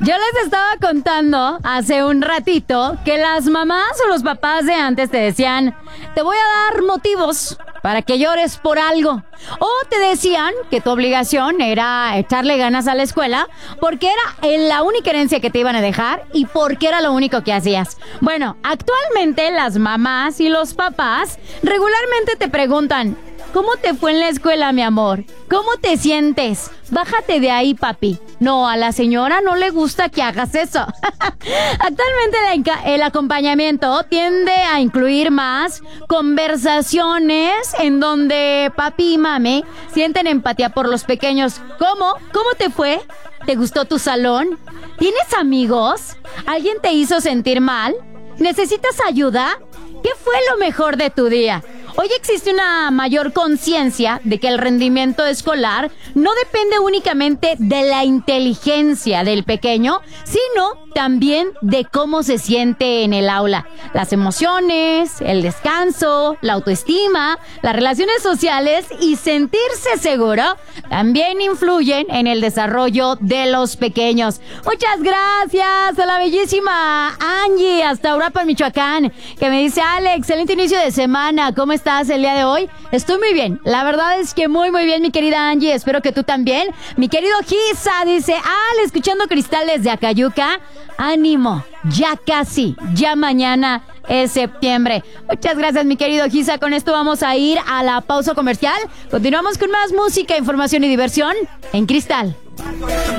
Yo les estaba contando hace un ratito que las mamás o los papás de antes te decían, te voy a dar motivos para que llores por algo. O te decían que tu obligación era echarle ganas a la escuela porque era la única herencia que te iban a dejar y porque era lo único que hacías. Bueno, actualmente las mamás y los papás regularmente te preguntan, ¿cómo te fue en la escuela, mi amor? ¿Cómo te sientes? Bájate de ahí, papi. No, a la señora no le gusta que hagas eso. Actualmente el acompañamiento tiende a incluir más conversaciones en donde papi y mami sienten empatía por los pequeños. ¿Cómo? ¿Cómo te fue? ¿Te gustó tu salón? ¿Tienes amigos? ¿Alguien te hizo sentir mal? ¿Necesitas ayuda? ¿Qué fue lo mejor de tu día? Hoy existe una mayor conciencia de que el rendimiento escolar no depende únicamente de la inteligencia del pequeño, sino también de cómo se siente en el aula. Las emociones, el descanso, la autoestima, las relaciones sociales y sentirse seguro también influyen en el desarrollo de los pequeños. Muchas gracias a la bellísima Angie hasta Europa, Michoacán, que me dice, Alex, excelente inicio de semana, ¿cómo estás el día de hoy? Estoy muy bien, la verdad es que muy bien, mi querida Angie, espero que tú también. Mi querido Gisa dice, escuchando Cristal desde Acayuca, ánimo, ya casi, ya mañana es septiembre. Muchas gracias, mi querido Gisa. Con esto vamos a ir a la pausa comercial. Continuamos con más música, información y diversión en Cristal.